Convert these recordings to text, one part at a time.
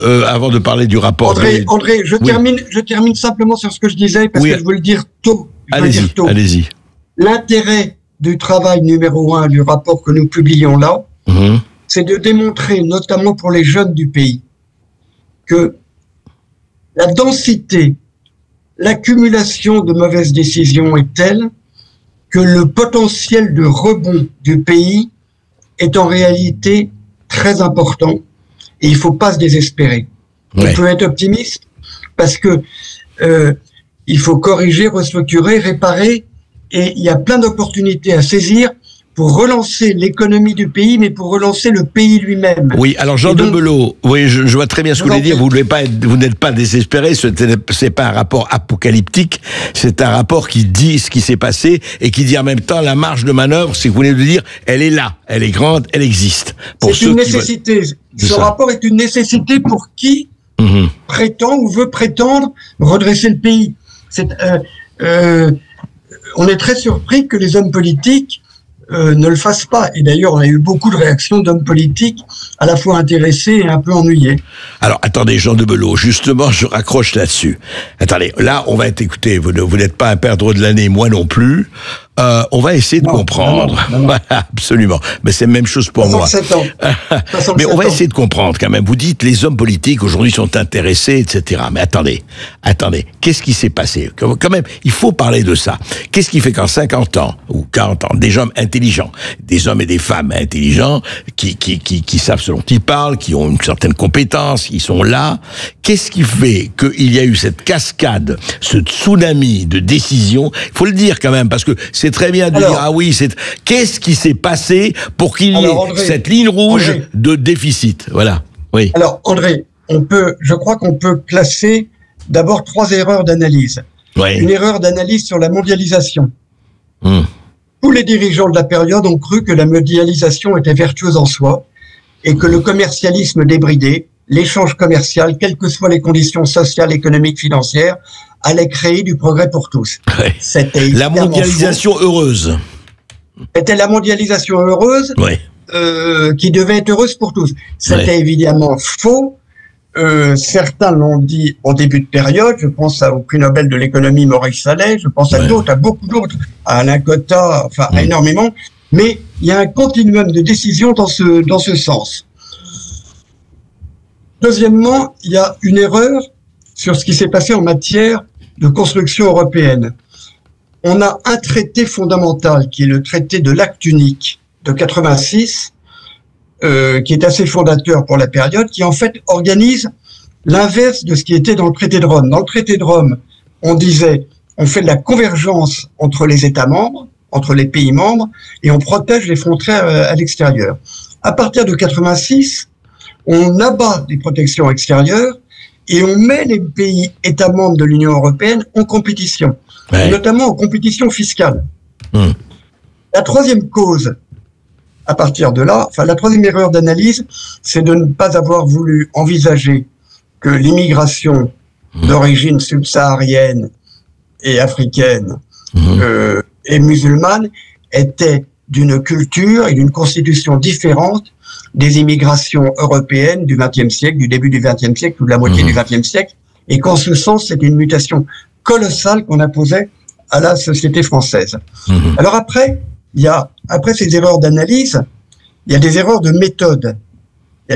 avant de parler du rapport... André, je termine simplement sur ce que je disais, parce que je veux le dire tôt. Allez-y. L'intérêt du travail numéro 1 du rapport que nous publions là, c'est de démontrer, notamment pour les jeunes du pays, que la densité, l'accumulation de mauvaises décisions est telle que le potentiel de rebond du pays est en réalité très important et il ne faut pas se désespérer. On peut être optimiste parce que il faut corriger, restructurer, réparer et il y a plein d'opportunités à saisir pour relancer l'économie du pays, mais pour relancer le pays lui-même. Oui, alors Jean de Belot, oui, je vois très bien ce que vous voulez dire. Vous n'êtes pas désespéré. C'est pas un rapport apocalyptique. C'est un rapport qui dit ce qui s'est passé et qui dit en même temps la marge de manœuvre. C'est que vous venez de dire, elle est là, elle est grande, elle existe. C'est une nécessité. Ce rapport est une nécessité pour qui prétend ou veut prétendre redresser le pays. On est très surpris que les hommes politiques ne le fassent pas. Et d'ailleurs, on a eu beaucoup de réactions d'hommes politiques à la fois intéressés et un peu ennuyés. Alors, attendez, Jean de Belot, justement, je raccroche là-dessus. Attendez, là, on va être écouté. Vous n'êtes pas un perdreau de l'année, moi non plus. On va essayer de comprendre. Non. Absolument. Mais c'est la même chose pour moi. Mais on va essayer de comprendre quand même. Vous dites les hommes politiques aujourd'hui sont intéressés, etc. Mais attendez. Qu'est-ce qui s'est passé? Quand même, il faut parler de ça. Qu'est-ce qui fait qu'en 50 ans ou 40 ans, des hommes intelligents, des hommes et des femmes intelligents, qui savent ce dont ils parlent, qui ont une certaine compétence, ils sont là. Qu'est-ce qui fait qu'il y a eu cette cascade, ce tsunami de décisions? Il faut le dire quand même, parce que c'est très bien de dire, qu'est-ce qui s'est passé pour qu'il y ait cette ligne rouge de déficit? Voilà. Oui. Alors, André, je crois qu'on peut classer d'abord 3 erreurs d'analyse. Oui. Une erreur d'analyse sur la mondialisation. Tous les dirigeants de la période ont cru que la mondialisation était vertueuse en soi et que le commercialisme débridé, l'échange commercial, quelles que soient les conditions sociales, économiques, financières, allait créer du progrès pour tous. Ouais. C'était la mondialisation heureuse. C'était la mondialisation heureuse qui devait être heureuse pour tous. C'était évidemment faux. Certains l'ont dit au début de période. Je pense au prix Nobel de l'économie Maurice Allais. Je pense à d'autres, à beaucoup d'autres, à Alain Cotta, enfin à énormément. Mais il y a un continuum de décisions dans ce sens. Deuxièmement, il y a une erreur sur ce qui s'est passé en matière de construction européenne. On a un traité fondamental qui est le traité de l'acte unique de 86, qui est assez fondateur pour la période, qui en fait organise l'inverse de ce qui était dans le traité de Rome. Dans le traité de Rome, on disait, on fait de la convergence entre les États membres, entre les pays membres, et on protège les frontières à l'extérieur. À partir de 86, on abat les protections extérieures et on met les pays États membres de l'Union européenne en compétition, notamment en compétition fiscale. La troisième cause, à partir de là, la troisième erreur d'analyse, c'est de ne pas avoir voulu envisager que l'immigration d'origine subsaharienne et africaine et musulmane était d'une culture et d'une constitution différente des immigrations européennes du XXe siècle, du début du XXe siècle ou de la moitié du XXe siècle, et qu'en ce sens, c'est une mutation colossale qu'on imposait à la société française. Alors après ces erreurs d'analyse, il y a des erreurs de méthode. Il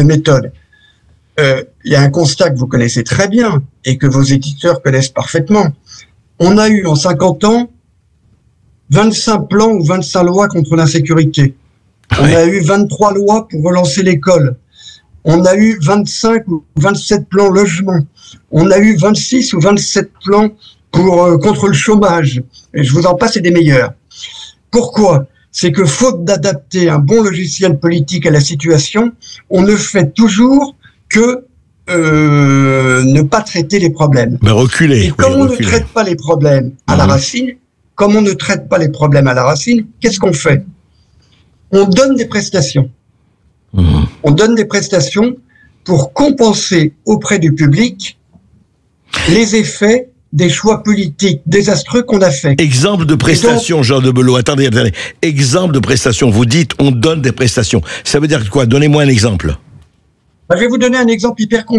y a un constat que vous connaissez très bien et que vos éditeurs connaissent parfaitement. On a eu en 50 ans 25 plans ou 25 lois contre l'insécurité. On a eu 23 lois pour relancer l'école. On a eu 25 ou 27 plans logement. On a eu 26 ou 27 plans contre le chômage. Et je vous en passe, et des meilleurs. Pourquoi? C'est que faute d'adapter un bon logiciel politique à la situation, on ne fait toujours que ne pas traiter les problèmes. Mais reculer. Et comme on ne traite pas les problèmes à la racine, qu'est-ce qu'on fait? On donne des prestations. On donne des prestations pour compenser auprès du public les effets des choix politiques désastreux qu'on a fait. Exemple de prestation, Jean de Belot. Attendez. Exemple de prestation. Vous dites, on donne des prestations. Ça veut dire quoi? Donnez-moi un exemple. Je vais vous donner un exemple hyper concret.